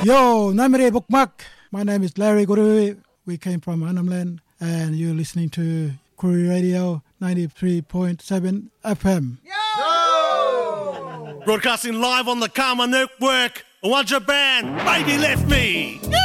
Yo, Namire Bukmak. My name is Larry Gurui. We came from Annamland, and you're listening to Koori Radio 93.7 FM. Broadcasting live on the Karma Network. What's your band? Baby Left Me.